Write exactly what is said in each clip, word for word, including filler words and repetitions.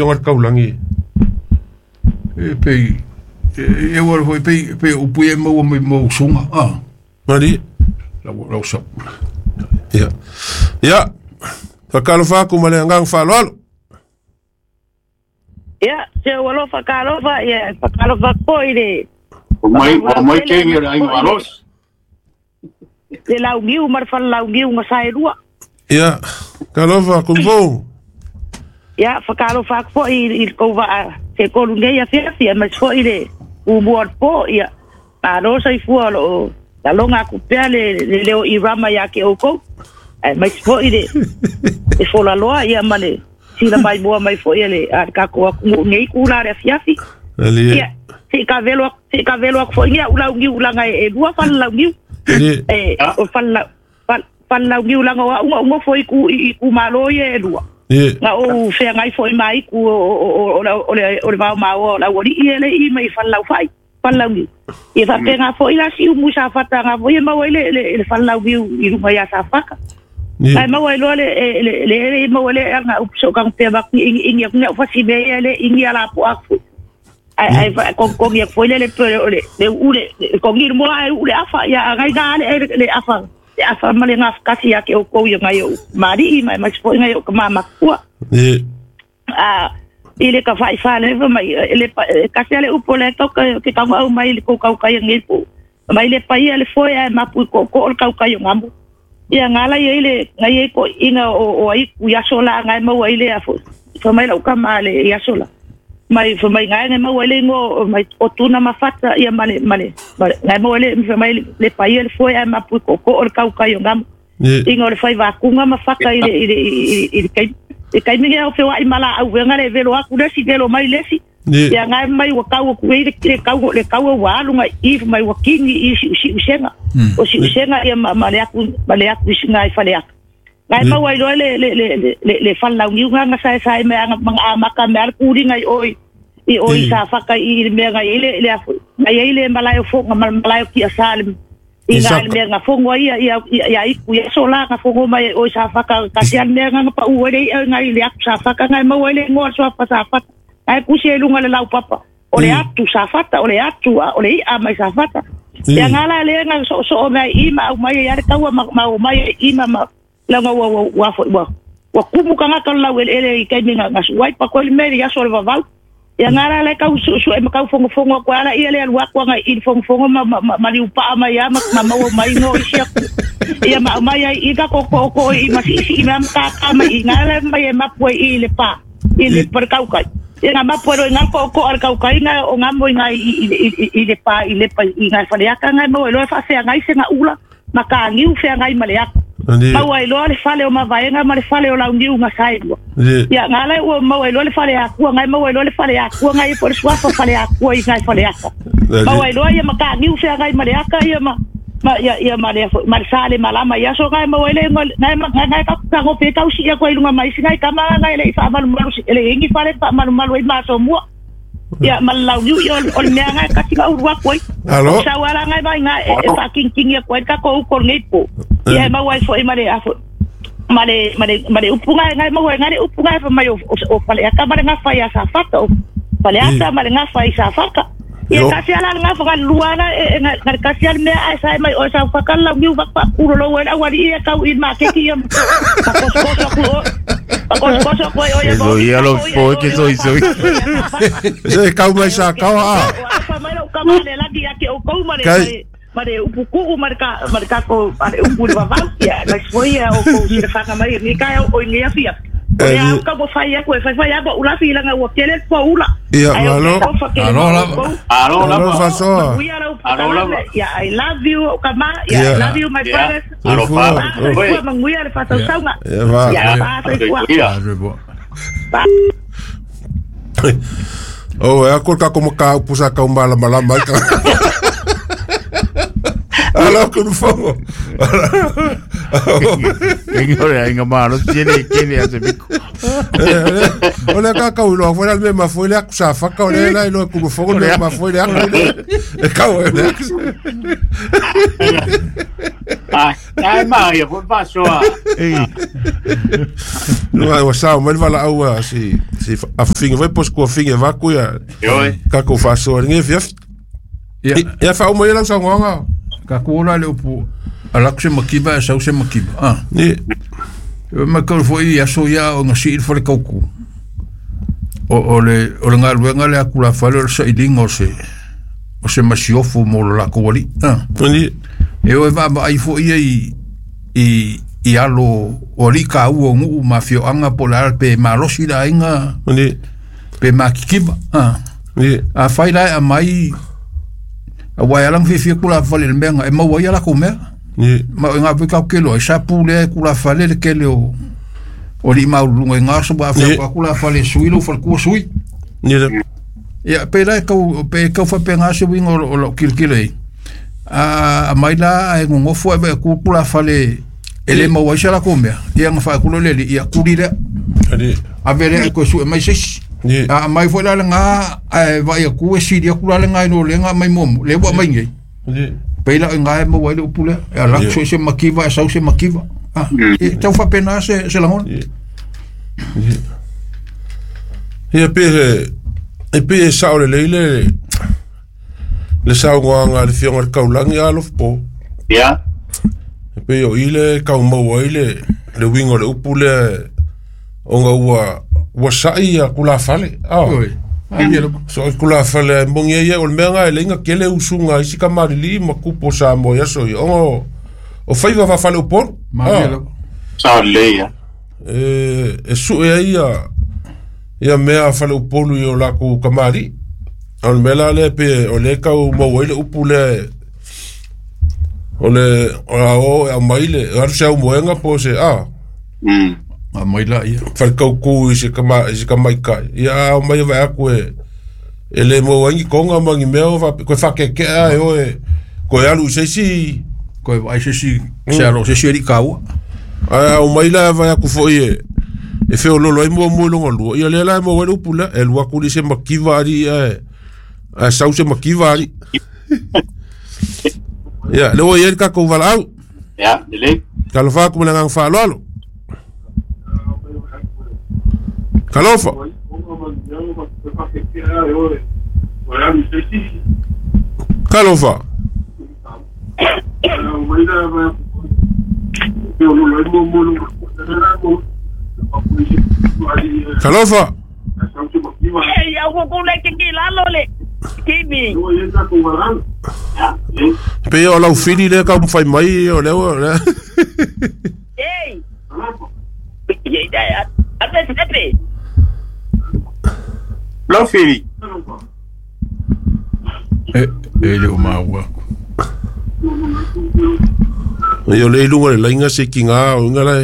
Ngar kaulangi. E pe e wala foi pe pe o pui mo mo mo sunga. Ah. Mari. La la sap. Ya. Ya. Fakalo fa ku male ngang fa lolo. Ya, se walo fakalo fa ya, fakalo fa ko ile. O mai o mai ke ngi ai malos. Se lau ngiu mar fa lau ngiu ngasai rua. Ya. Kalo fa ku vo. Ya, fakalo fa ko ile ko va se ko lunge ya fia fia mas fo ile u buat po ya. Aro sai fu lo la longa ku pele le o irama ya ke o ko. Ai mas fo ile. E fo la loa ya mane. Sila mai boa mai fo ele a ka ko ngei kula re fiafi. Ali. Ya, se ka velo se ka velo fo ngia ula ngi ula ngai e dua fa la ngi. Eh, o fa la fa la ngi ula nga o mo fo iku iku malo ye dua. Nga o fe ngai fo mai ku o o o o ba ma o la wori ele i mai fa la fai. Fa la ngi. E fa pe nga fo ila si u musa fata nga fo ye ma wele le fa la ngi i ru mai sa faka. Ai ma wai lo le le le ma wale nga upso kang pe bak ing ing yak nga fa si be le ing ya la po ak ai ai ko ko yak fo le le le le ule ko ngir mo ai ule afa ya ngai ga le le afa le afa ma le nga kasi ya ke o ko yo ngai mari mai ma fo ngai ko mama ko e ah ile ka fa fa le mai le kasi le upo le to ke ka ma mai ko ka ka ngai po mai le pa ia le fo ya ma pu ko ko ka ka yo ngambu ya ngala ile ngai ko inga o o ai ku ya sola ngai mo ile afo fo mai la ka male ya sola mai fo mai ngai mo ile ngo mai o tuna mafata ya male male ngai mo ile fo mai le pai ile fo ya ma pu ko ko ka ka yo ngam inga le fai va ku nga mafaka ile ile ile kai e kai mi ya fo ai mala au ngale velo aku le si velo mai le si ya ngai mai wa ka ku ile ka le ka wa lu ngai if mai wa kingi i si si senga o si senga ya male aku male aku singai fale aku ngai ma wai le le le le le fal la ngi nga sai sai me nga ma ka me al ku ri ngai oi i oi sa fa ka i me ngai ile le afu ngai ile mala yo fo nga mala yo ki asalim i ngai me nga fo ngoi ya ya i ku ya sola nga fo mai oi sa fa ka ka sian me nga pa u ile ngai le aku sa fa ka ngai ma wai le ngo so fa sa fa ai ku se lu nga le lau papa o le atu sa fata o le atu o le a mai sa fata ya ngala le nga so so mai i ma mai ya ka wa ma mai i ma ma la nga wa wa wa wa kumu ka nga ka la wel ele ka mi nga su wai pa ko le me ya so le va ya ngala le ka su su e ma ka fongo fongo ko ala ile al wa ko nga i fongo fongo ma ma li pa ma ya ma ma mai no i sia ya ma mai i ka ko ko ko i ma si si ma ka ka ma i ngala mai ma po i le pa i le per ka ka nga ma puedo nga ko ko al kaukaina o nga mo nga i i le pa i le pa i nga fa le aka nga mo lo fa se nga i se nga ula maka ngi u fe nga i male aka ma wai lo le fale o ma vai nga ma le fale o la ngi u nga sai lo ya nga le o ma wai lo le fale aku nga ma wai lo le fale aku nga i por swa fa fale aku i nga fale aka ma wai lo ya maka ngi u fe nga i male aka ya ma ma ya ya ma le ma sale malama ya so nga ma wai le nga ma nga ka ka go pe ka usi ya ko ilunga mai singa ka ma nga le fa malu malu le ngi fale fa malu malu ma so mo ya malau yu yo ol me nga ka tinga urwa ko alo sa wala nga ba nga e fa king king ya ko ka ko ko ngi po ya ma wai fo e ma le afo ma le ma le ma le upunga nga ma wai nga le upunga fa mai o fale ka ma nga fa ya sa fa to fale ata ma nga fa sa fa ka ya kasi ala nga fa luana nga kasi al me ai sai mai o sa fa ka la ngi fa ku lo wa awari e ka u ma ke ki ya ka ko ko ko ko ko ko ya Eso ya lo fue que soy soy. Se ka mai sa ka a fa mai lo ka ma le la dia ke o ko ma le mare upuku marka marka ko mare upu de vancia la foi o ko se fa ka mai ni ka o ni afia ya ka bo fa ya ko fa fa ya bo ula fi la nga wo tele po ula ya alo alo alo alo fa so alo ya I love you kama ya I love you my brother alo fa ko manguia le fa sa nga ya ba fa oh ya ko ka como ka pusa ka umbala mala mal ka alo con fuego Señora, en mano tiene tiene hace pico. Ole ka ka ulo fuera el mesmo fue la cosa fa ka ole la no como fuego no ma fue la e ka ole Ai, ai mai, pun paso. Ei, Não, o sao, mas vai lá o se se a finga vai pos com a finga vai com a. Oi. Ka ko fa so ninguém vê. Ia, E fa o mai lá são ngonga. ka kōra le upu. Ala kuse makiba, e sau se makiba. Ah. Ni E ma kau foi ia so ia o ngasi il fale kauku. O, o le, o le ngā luenga le akula fale o le sa ilinga o se, o se masiofu mo lo la kawali. Ah. ni E o e vaba ai fo ia i, i, i alo o li ka ua ngu ma fio anga po la pe malosi la inga ni pe makikiba. Ah. ni A fai lai a mai a wai alang fi fi kula fale le menga e ma wai ala kumea. ni Ma ngā pika kelo e sapu le kula fale le kele o o li maulunga i ngā sabu a Ye. whakua kula fale suilo fal kua sui. ni Ia, pe lai kau, pe kau whape ngā se winga o lo kilkile. A mai la e ngongofo e be kula fale ele ma wai sala kumea. Ia ngā whakula leli, ia kuri rea. ni A vere e koe su e mai sisi. ni A mai fo la ngā e vai a kue siri a kula le ngā ino le ngā mai momo. Le wa mai ngai. ni Peila ngā e mawai le upule. E a lak so se makiva, e sau se makiva. Ah, e tau whape nā se, se langon. Ia pe e pe sa o le le le sa nganga le fionga kaulangi alof po. Ya. E pe o ile ka mo ile le wingo le upule onga ua ua sai a kula fale. Ah. Oi. Ah, ia lo. So kula fale mbonge ia o menga ele nga kele usunga isi ka marili makupo sa mo ya so o o faiva va fale upor. Ma ia lo. Sa leia. E e su e ia ia mea fale upolu i o laku kamari. Au mela le pe o le ka o mo ile upule o le o la o a maile ar se o moenga po se a Mm. A mai la ia. fal ka ku i se kama i se kama kai ia o mai va ku e ele mo wangi konga mangi meo va ko fa ke ke a o e ko alu se si Koe vai se si, se aro se si eri kaua. a o mai la va ku fo e e fe o lo mo mo lo lo ia le la mo wa upula e lo ku se makivari e a sau se makivari ia le o ye ka ko va au Ya, dile. Kalofa kuma nang fa lolo. Kalofa. Kalofa. Kalofa. Ei, eu vou com leite aqui lá, Lole. Kimi. Ya. Pe o lau fili le ka fai mai o le o le. Ei. Ei, dai, até sempre. Lo fili. E, e le o maua. Yo le lunga le lainga se kinga o ngala.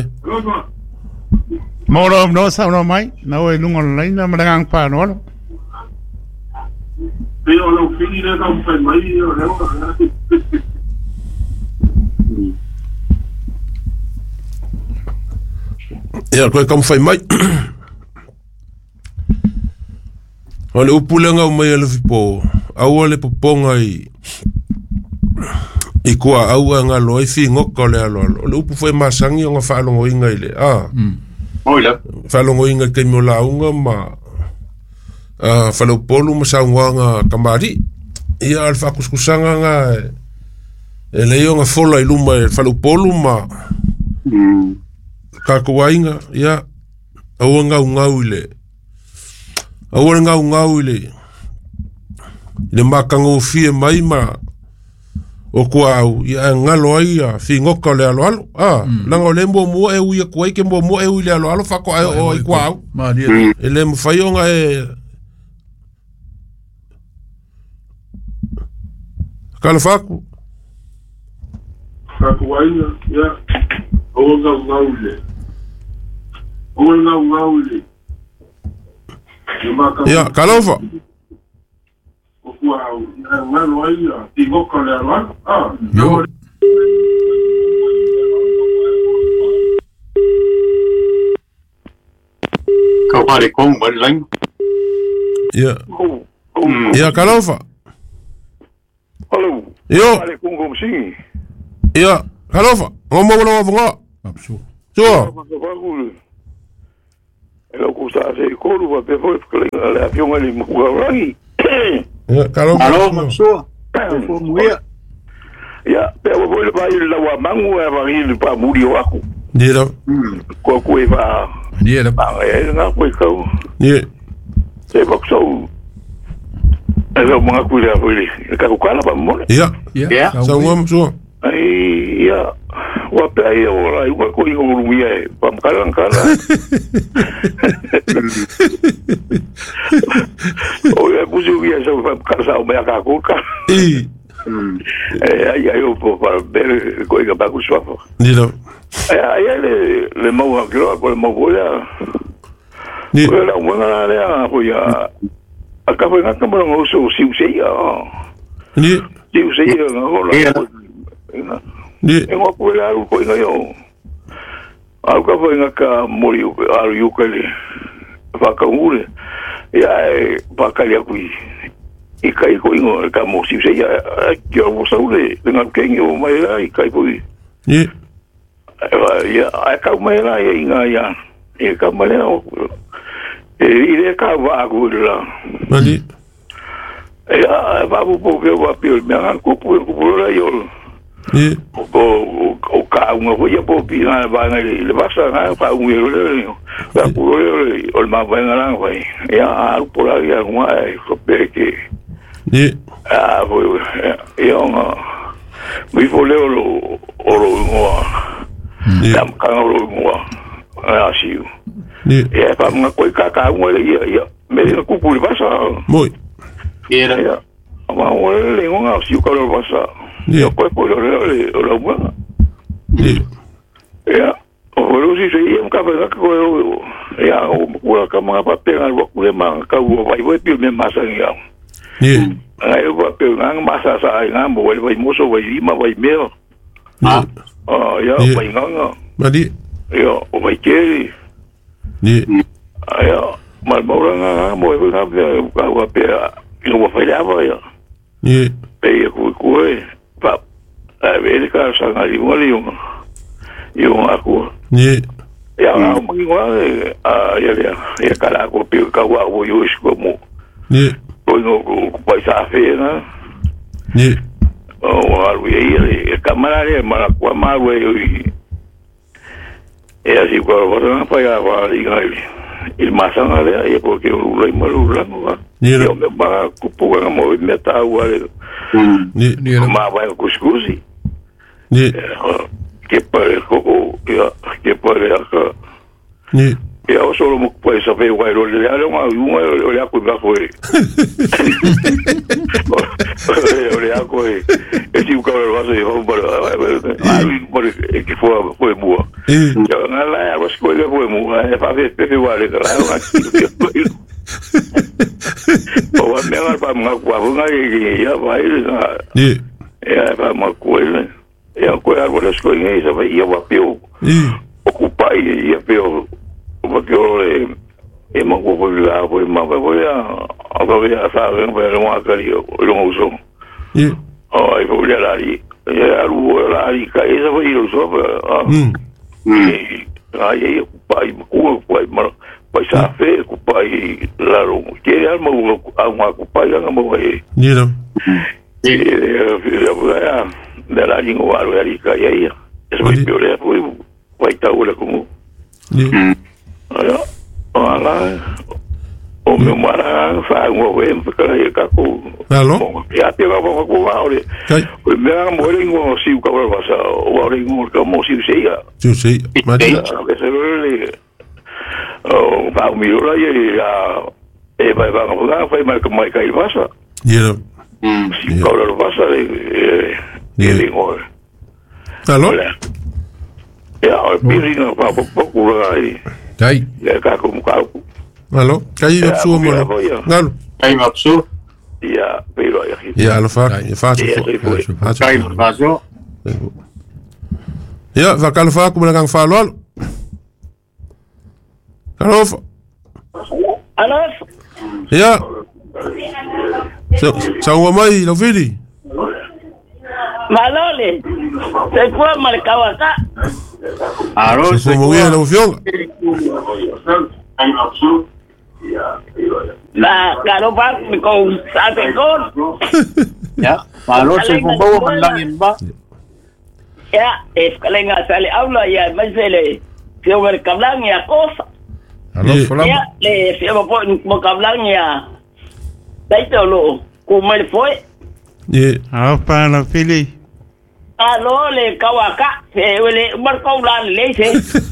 moro no sa no mai, no e lungo lai na marangang pa no. Pero lo fili le ka fai mai o le o. Ya ko kam fai mai. Ole upulanga o mai le fipo. Au le poponga i i kua au nga loi fi ngoko le alo. Le upu foi masangi o nga falongo inga ile. Ah. Oila. Falongo inga ke mo launga ma ah falo polu ma saunga kamari. Ia al fakuskusanga nga e leo nga fola i luma e falo polu ma Mm. ka kuainga ia au nga ngau ile. Au nga ngau ile. Le makango fie mai ma o kuau ia ngalo ia fi ngoka le alo alo ah lango le mo mo e uia kuai ke mo mo e uia alo alo fa ko o i kuau Ma dia. ele mo fai onga e kala faku Ka kuaina, ya. O nga ngaule. O nga ngaule. ia kalofa O kuau, ya ngalo ai, ti ngoka le ala. Ah, Yo. Ka pare kong ba lang. ia Mm. ia kalofa Hallo. yo Pare kong kom singi. ia Alofa, ngomong ngomong ngomong. Mapsu. So. Ela kusa se koru wa pe foi kle le avion ali mo rangi. Kalo. Alo, mapsua. Fo muia. Ya, pe wo voi vai la wa mangu e va ri pa muri o aku. Dira. Ko ko e va. Ni era Ba e na ko ko. Ni. Se boxo. Ela mo aku le foi. Ka ko kala pa mo. Ya. Ya. Sa ngom so. Ai ya. Wa pe ai o la ko ko ngo muia e pa kala kala. O ya buzu ya so pa kala o me ka ko ka. E. Eh, ai ai o para ver ko ga ba ku swafa. Dira. Ai ai le le mo ha kro ko le mo bola. Ni. Ko la mo na le a ko ya. Aka foi na câmara no so si se ya. Ni. Si se ya no la. Ni. E mo ko la ko nga yo. Al ka foi nga ka mori o al yu ka le. Fa ka ure. Ya pa ka le ku. I kai ko ingo ka mo si se ya ki o so le nga kengi o mai la i kai ko i. Ni. Ya ai ka mai la ya inga ya. E ka mai la. E ile ka va ku la. Mali. Ya va bu po ke va pi me an ku pu ku la yo. Ni. O o ka un o ya po pi na va na le va sa na pa un yo le. Va ku le o ma va na la va. Ya al por ahí alguna ko pe ke. Ni. Ah, voi io no. Mi volevo lo oro mo. Ni. Dam ka oro mo. Ah, sì. Ni. E pa mga koi ka ka mo le ya. Me no ku pu pasa. Moi. Era. Ya. Ma mo le ngo si ko lo pasa. Ni. Yo ko ko lo le lo mo. Ni. Ya. O lo si se ia ka pa ko ya o ko ka mga papel al ko le ma ka u vai vai pi me masa ya. Ni. Ai va pe ngang masa sa ai ngang mo vai mo so vai lima vai meo. Ah. Ah, ya Ni. vai ngang. Mali. Ya, o vai keri. Ni. Ya, mal mo nga mo vai nga ka wa pe no va fallar va ya. Ni. Pe ku ku e pa a ver ka sa nga li mo li yo. Yo aku. Ni. Ya nga mo ngi wa a ya ya ya kala ko pe ka wa wo yo sko mo. Ni. Ko no ko pa sa fe na. Ni. O algo e e cámara de mala kwa ma we e así por por no para para diga il masanga le e porque o rei malu rango Ni. yo me va ku pu ga mo me ta wa le Ni. ni era ma va ku scusi Ni. che pare ko ya che pare ka Ni. ya o solo mo puoi sapere guai lo le ale ma uno le acqua va fuori le acqua e si un cavolo va se va per che fu poi buo ya na la va scuola poi mu e fa per per guai che la o va me va pa ma qua va ya va Ni. ya va ma quella ya quella va scuola e va io va più Ni. occupai io più porque eu e mo ko la ko ma ko ya a ko ya sa ren pe ro ma ka ri o ro so Ni. o ai ko ya la ri ya ru la ri ka e sa foi ro so ah Mm. ai ai pai ko pai ma pai sa fe ko pai la ro ke ya mo a ma ko pai nga mo e Ni. Ni. e ya de la ri ngo a ri ka ya ya es muy peor ya foi pai ta ora como Ni. ya ala o meu mara fa un oven porque la ka ko Alo. ya te va ko ko va ore Kai. o me ha mo ringo si ka va pasa o ringo ka mo si se ya Tu sei. Mali. que se le o va mi ora ya e va va ko va fa mal ko mai kai pasa Ni. si ka va pasa e e ringo Alo. ya o ringo pa po ko ai tai le ka ko ka Alo. Kai yo su mo. Ngalo. Kai mapsu. ya pero ya Ya alo fa. Ya fa. Kai mapsu. Ya va kalo fa ko lang fa lo. Kalo fa. Alo, Ya. So, sa wa mai lo vidi. Malole. Se fue marcado acá. Aro Se fue la opción. La claro va con sate con. Ya, aro se fue bawa mandangin ba? Ya, es que le sale habla ya, me se le se over kablang ya cosa. Alo fala. Ya, le se mo mo kablang ya. Dai lo, como él fue. Yeah. Ao pa la fili. Alo le kawaka, se le marcó la le se.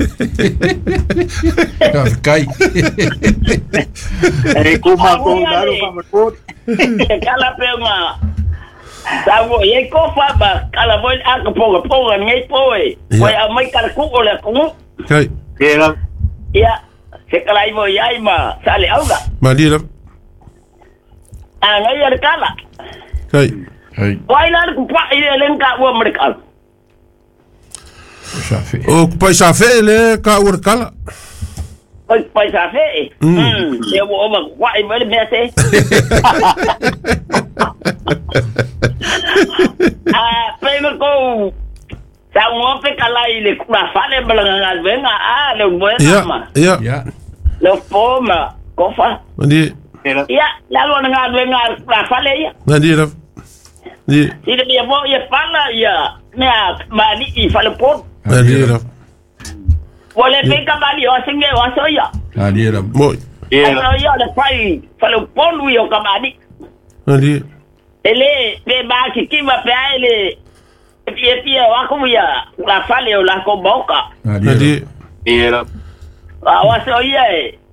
Kai. Eh, kuma ko daro pa mo. Kala pema. Sawo ye ko fa ba kala boy a ko po po ngai po e. Foi a mai kar ku o le ku. Kai. Kera. Ya, se kala mo yai ma sale auga. Madira. A ngai ar kala. Kai. Hai. Wai la ku pa ile len ka wo merkal. Safi. O pai sa fe le ka urkala. Oi pai sa fe. Hmm, se wo ma wai me me se. Ah, pero ko sa mo pe kala ile ku la fale belangan venga ah le buena ma. Ya. Ya. Le forma kofa. Mandi. Kera. Ya, lalu dengan dengan la fale ya. Madira. Di. Ida dia mau ya pala ya. Nah, mali i fale pon. Madira. Boleh pe kembali o singe o so ya. Adira. Moi. Kera. Ano ya le pai fale pon wi o kembali. Mandi. Ele pe ba ki ki ba pe ele. Pia pia wa ko ya la fale o la ko boka. Adira. Mandi. Kera. Wa so ya.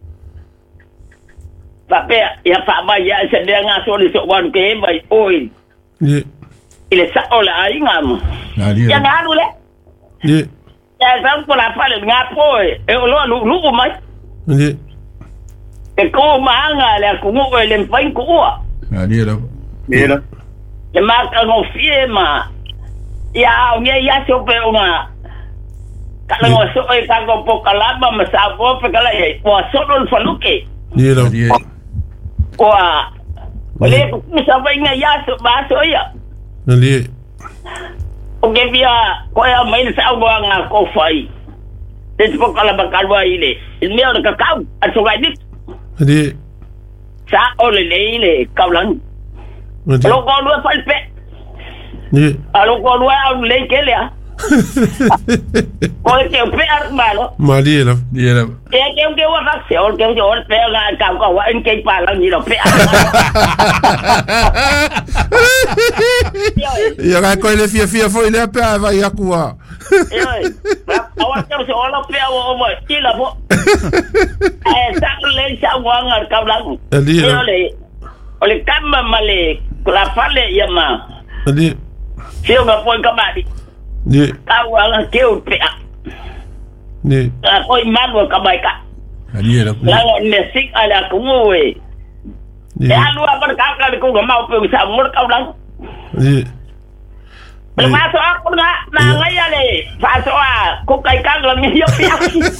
Tapi ya pak bayar sedang asal sok wan ke bai oi. Di. Ile sa ola ai ngam. Adira. Ya nganu le. Di. Ya sam ko la fale ngapo e. E lo lu lu mai. Mandi. E ko manga le ko mo le pai ko. Adira. Kera. Le marca no firma. Ya nge ya so pe una. Kala ngo so e ka ko po kala ba masa po pe kala e. Wa so don faluke. Di. Adira. Wa. Ole ko masa ba nga ya so ba so ya. Mandi. Oke via ko ya mai sa go nga ko fai. Des po kala ba kalwa ile. Il me ka ka aso ga dit. Mandi. Sa ole le ile kaulan. Mandi. Lo ko lu falpe. Di. Alo ko lu au le kele ya. Ko te pe ar malo. Madira. Adira. E que que wa fa se ol que que ol pe ga ka ko wa en que pa la ni lo pe. Ya ga ko le fia fia foi le pa vai akua. Eh, awak tu se ol pe wa wa ti la bo. Eh, sa le sa wa ngar ka la. Mandi. Ole. Ole kama male la fale ya ma. Mandi. Se o ga foi ka ba di. Di. Ka wa la ke o pe. Di. Ka ko man wa ka ba ka. Adira. La ne sik ala ku we. Di. Ya lu apa ka ka ku ga mau pe sa mur ka la. Di. Pasok ako nga, na ngayon eh. Pasok ah, kung kay kang lang yung piyak.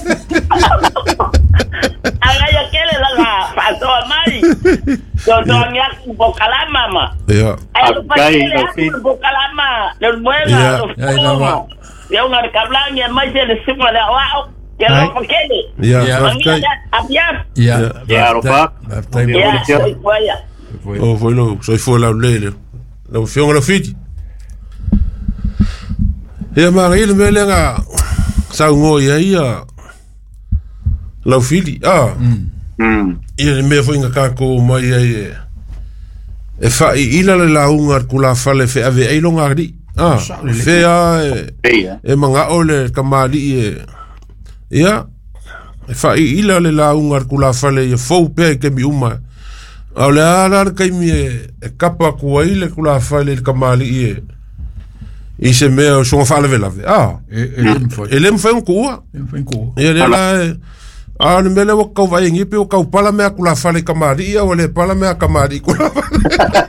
Ang ngayon kailan lang ha, pasok may. So, so ang yak, bukalama ma. Ya. Ay, pa Agay, kailan okay. ako, bukalama. Lord buena, Yeah. Lord Ay, buena. tama. Yung nga kablang niya, may sila simula na, wow. Kaya Ay. pa kailan. Ya. Ya. Ang Kai. ngayon, abiyas. Ya. Ya, Ropak. Baptime. Yeah, Bonito. soy buena. Oh, foi lo, soy foi la lele. Lo fiong lo fiti. E ma ile mele nga sa ngo ia ia. Lo fiti. Ah. Hmm. Ia me foi nga ka ko mai ai. E fa i ila le la unga kula fale fe ave ai longa ri. Ah. Fe a Kera. e manga ole kamali e. Ia. E fa i ila le la unga kula fale e fou pe ke mi uma. Au le ala kai mi e kapa kua ile kula fale kamali e. I se mea o songa fale vela. Ah. Ele foi. Ele me foi um kua. Ele foi com. Ia le la e. Ah, ni mele o kau vai ngipe o kau pala mea kula fale kamali ia o le pala mea kamali kula fale.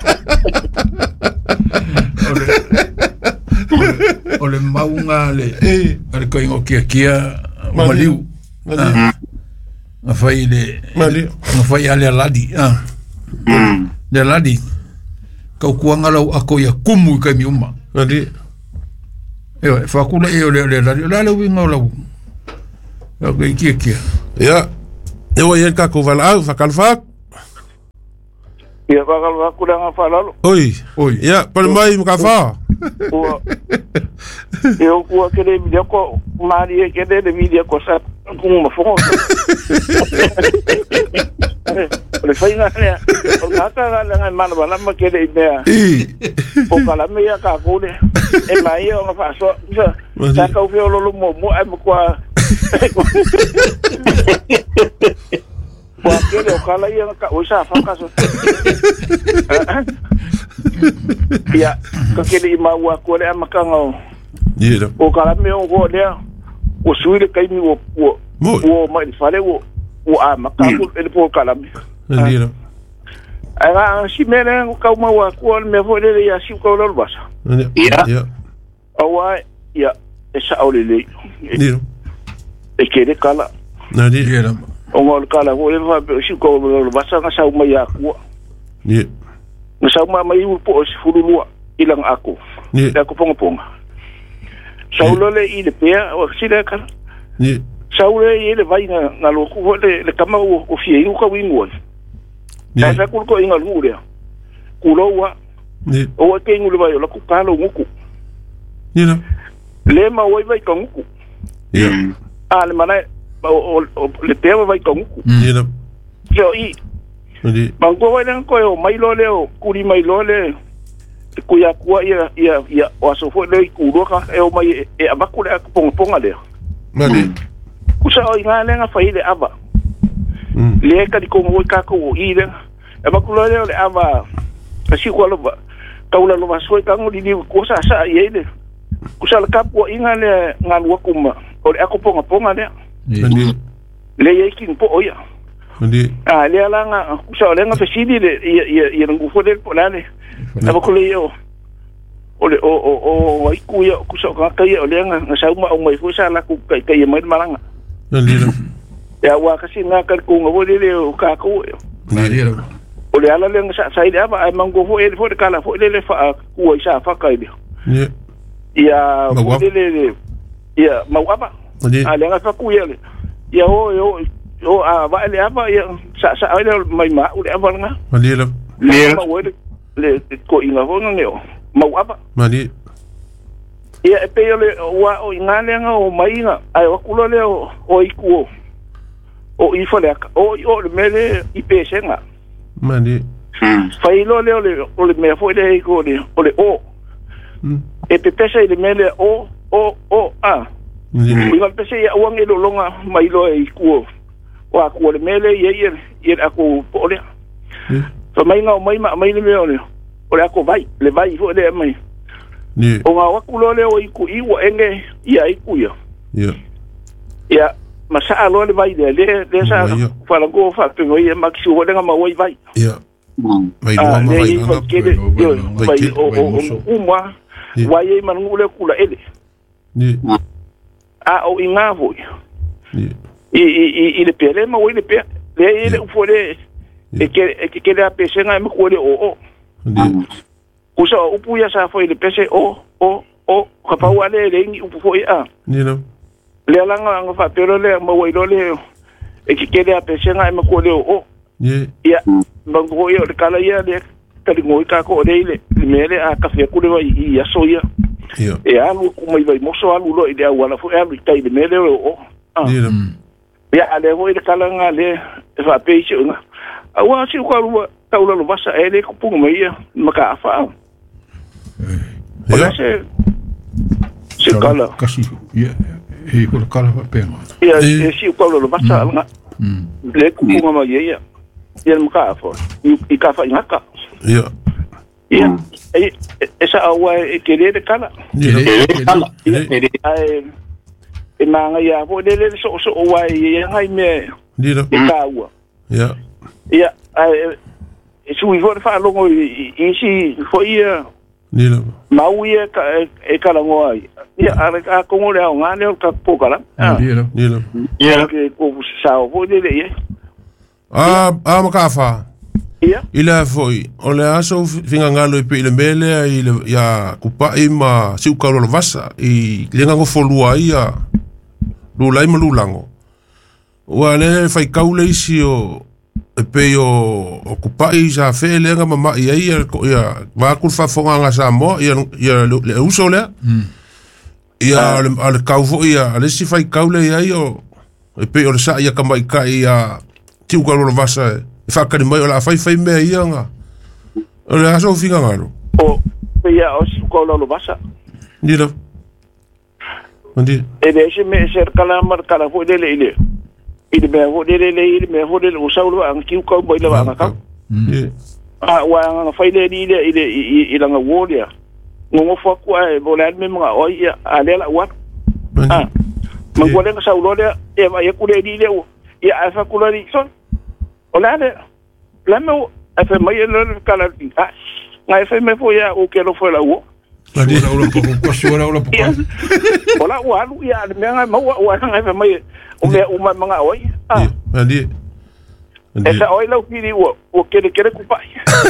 Ole maunga le. Eh. Ale ko ingo kia kia maliu. Maliu. Nga fai le. Maliu. Nga fai ale aladi. Ah. Hmm. Le aladi. Kau kuanga lau ako ia kumu i kai mi uma. Mali. E fa kula e ole ole la la le winga la. Ok, kia kia. Ya. E wa yen ka ko vala au fa kalfa. Ia bakal aku dah ngafal lalu. Oi. Oi. Ya, pa mai mo ka fa. Ua. Eu ku aquele vídeo ko Maria que de vídeo ko sa com uma foto. Olha foi na né. O nata lá na mano bala ma que de ideia. O kala me ya ka ko de. E mai eu nga fa so. Sa ka o fio lo mo mo ai mo kwa. Porque o kala ia ka o sa fa ka so. Ya, kakele ima wa ko le amakanga. Ia. O kala me o go le. O suile kai mi o o o mai fale o o amakaku ele po kala me. Ia. Aga si mena o ka ma wa ko me fo le ya si ko lo basa. Ia. Ia. Awa ya esa ole le. Ia. E kele kala. Na dia. Ia. O ngol kala o le fa si ko lo basa nga sa ma ya ko. Ia. Sa ma mai u po si fululua ilang ako. Ia. Ako ponga ponga. Saulo le i le pea o si le kala. Ia. Saulo i le vai na na lo ku le le kama o o fie u ka wingo. Ia. Sa ku ko inga lu le. Ku lo wa Ia. o ke ngu le vai la ku ka lo nguku. Ia. Le ma o vai ka nguku. Ia. A le mana o le pea vai ka nguku. Ia. So i Ia. Mangko vai nang ko o mai lo le o kuri mai lo le ku ya ku ia ia ia o so fo le ku ro ka e o mai e abaku le ku ponga ponga le. Ma dia. Ku sa o inga le nga fai le aba. Mm. Le ka di ko mo ka ko i le. E ba ku lo le le aba. Kasi ko lo ba. Ka ula lo so ka ngo di di ku sa sa ye le. Ku sa le ka po inga le ngan wa kuma. O le aku ponga ponga le. Ma dia. Le ye kin po oya. Ma dia. Ah le ala nga ku sa le nga fesidi le ia ia ia ngu fo le po la le. Aba ko le yo. Ole o o o ai ku ya ku so ka ka ya ole nga nga sa ma o mai fu sa la ku kai kai mai malanga. Na dia. Ya wa ka sin nga ka ku ngo le le ka ku. Na dia. Ole ala le nga sa sai le aba ai mango fo ele fo de kala fo le le fa ku sa fa kai le. Ia. Ya fo le le ya ma wa ba. Ma dia. Ale nga fa ku ya le. Ya o yo o a ba le aba ya sa sa ai mai ma ole aba nga. Ma dia. Le ma wo le ko inga ho nga yo. Ma wa ba. Ma dia. Ia e pe ole wa o ingale nga o mainga ai wa kulo le o o iku o i fole o o le mele i pe senga Ma dia. fai lo le ole o le me fo le ko le o le o e pe pesa le mele o o o a Ia. inga pesa ia wang e lo longa mai lo e iku wa ku le mele ye ye ye aku po le so mai nga mai ma mai le me ole o le ako vai le vai fo le mai Ia. o nga wa kulo le o iku i wa enge ia iku ya Ia. ya masa alo le vai le le le sa Ia. fala go fa pe ngoi ma ki o le nga ma wai vai Ia. Vai ah lo ma le vai i nga. fa ke le yo vai vai ke- o vai o moso. o uma Ia. wai e man ngule kula ele Ia. a o inga vo Ia. i i i i le pele ma wai le pe le e le fo le e ke e ke le a pe senga me ko le o o Ia. kusa upu ya sa fo le pese o o o ka pa wale le ngi upu fo ya Ia. le ala nga nga fa pero le ma wai lo le e ke ke le a pe senga me ko le o o Ia. ya bango yo le kala ya le ka ngoi ka ko le le mele a ka fe ku le vai ya so ya Ia. e alu ku mai vai mo so alu lo ide wala fo alu kai le mele o ah Ia. ya ale mo le kala nga le e fa pe chi nga awa si ko lu ka ulo lo basa ele ku pu mai ya maka fa Ia. se se kala Kasi ia e ko kala pa pe. ya Eh. e si ko lo basa nga Mm. le ku pu mai ya ya maka fa i ka fa nga ka Ia. ya e esa awa e kele de kala Ia. Ele ai e manga ya vo le le so so o wai e ngai me Ia. e kaua Ia. ia ai e sui vo fa longo i si fo ia Ia. mau ia ka e kala ngoi ia ara ka ko ngole au ngane ka po kala Na dia. Ia. ia ke ko sa vo le le ia Ah, ah, ma ka fa. Ia. I le foi, o le aso finga ngalo i pe le mele i le ya kupa i ma siu ka lo vasa i le ngo folua ia lu lai ma lulango. Wa le fai kaule isi o e pe o o kupa i sa fe le nga mama ia ia ia va ku fa fonga nga sa mo ia ia le uso le. Ia al kauvo ia le si fai kaule ia o e pe o le sa ia ka mai ka ia tiu ka lo vasa fakari mai ola fai fai me ia nga ole aso finga ngalo O ia o si ko lo basa. Dira. Mandi. E de se me ser kala mar kala fo de le ile. Ile me fo de le ile me fo de o saulo ang kiu ko boile wa nga ka. Ah wa nga fai le ile ile ile nga wolia. Ngo fo ko e bolan me nga o ia ale la wa. Ah. Mangole nga saulo le e va ye ku le ile o ia fa ku le son. Ola le la me e fa mai le kala ah. Nga fa me fo ya o ke lo fo la wo. Ora ora po ko ora ora po. Ola wa lu ya me nga ma wa nga fa mai o me o ma nga oi. Ah. Andi. Esa oi lo pidi wo o ke ke ku pa.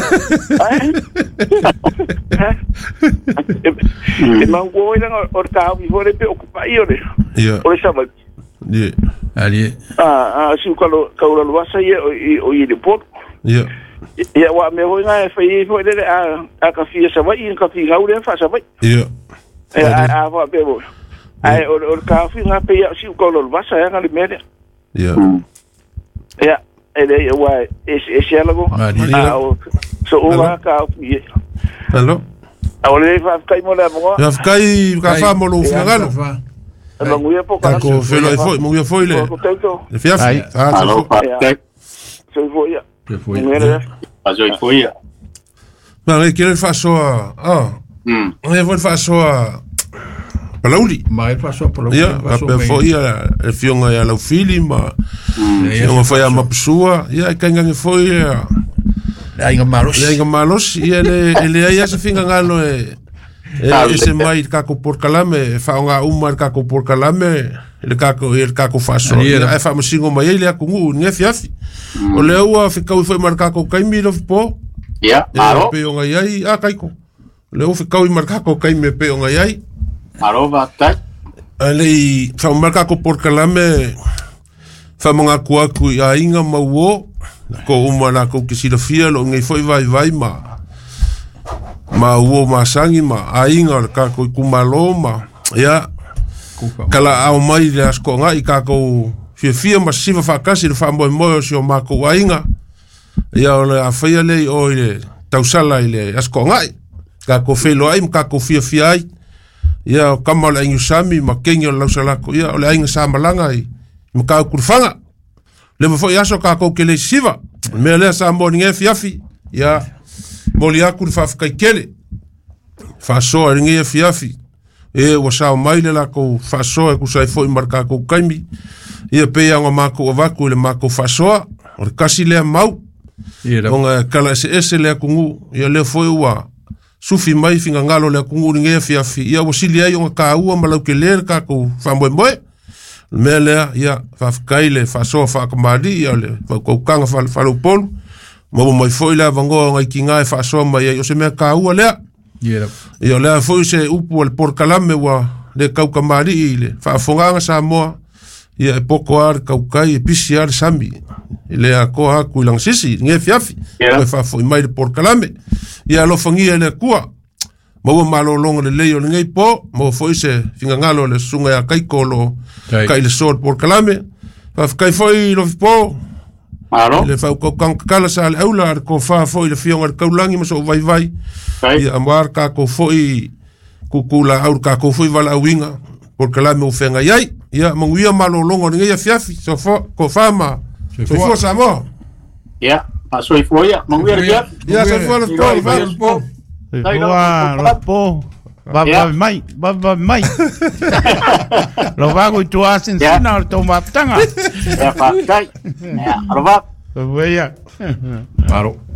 E man go oi nga o ta vi vole pe o ku pa io le. Ia. O sa ma. Ia. Ali. Ah, ah, si ko lo ka lo wa sa ye o i de pot. Ia. Ia wa me ho nga fa i fo le a a ka fi sa vai in ka fi ga u le fa sa vai. Ia. E a a va pe bo. Ai o o ka fi nga pe si ko lo wa sa nga le me. Ia. Ia. E le wa e e se algo. Ah, so o va ka fi. Hello. A o le fa kai mo le mo. Ya fkai ka fa mo lo finga ngalo. Lo ngui po ka. Ko felo e foi, mo ia foi le. Le fiaf. Ah, so so foi ia. Que foi. Azo i foi ia. Ma le kire fa so ah. Mm. E foi fa so Palauli. Mai fa so palauli. Ia, ka pe foi ia e fionga ia lo fili ma. Ia foi a mapsua, ia ka ngange foi ia. Ia inga malos. Ia inga malos, ia le ele ia se finga ngalo e e se mai ka ko por kalame, fa nga umar ka ko por kalame, ele ka ko ele ka ko fa so. Ia fa mo singo mai ele ku ngu nge fiafi. O le ua fika u foi marka ko kaimi lo po. Ia, maro. Pe o ngai ai a kaiko. Le u fika u marka ko kaimi pe o ngai ai. Maro va tai. Ale fa marka ko por kalame. Fa monga ku aku ia inga mau ko umana ko kisila fia lo ngai foi vai vai ma. Ma uo ma sangi ma a inga ka ko kumaloma. Ia. Kala au mai le asko ngai ka ko fia fia ma siva fa kasi le fa mo mo si o mako wainga ia ole a fia le o ile tausala ile asko ngai ka ko felo ai ka ko fia fia ai ia kamala ingu sami ma kenyo la sala ko ia ole ainga sa malanga ai mo ka kurfanga le mo foi aso ka ko kele siva me le sa mo ninge fia fi ia mo li akur fa fa kele fa so ninge fia fi e wa sa mai le la ko fa so e ku sai foi marka ko kaimi ia pe anga mako o vaku le mako fasoa o kasi le mau onga kala se ese le kungu ia le foi ua sufi mai finga ngalo le kungu nge fia fi ia wasili ai onga ka ua malau ke le ka ko fambo moe me le ia fa kaile fasoa fa kamali ia le fa ko kanga fa fa lo pol mo mo foi la vango ngai kinga e fasoa mai ia se me ka ua le ia ia le foi se upu al por kalame wa le kau kamali ile fa fonga sa mo ia e poko ar kaukai e pisi ar sami ile a ko aku ilang sisi nge fiafi e fa foi mai por kalame ia lo fangia le kua mo malo longa le leo nge po mo foi se finga ngalo le sunga ya kai kolo kai le sor por kalame fa kai foi lo po Aro. Le fa ko kan kala sa le aula ko fa foi le fionga kaulangi mo so vai vai ia amar ka ko foi kukula au ka ko foi vala winga por kalame o fenga yai ia manguia malo longo ninga ia fiafi so fo ko fama so fo sa mo ia paso i foia manguia ia ia so fo lo po Boa, lo po. Va va mai, va va mai. Lo vago i tu asin sina o to maptanga. Ia pa kai. Ia, ro va. Voia. Maro.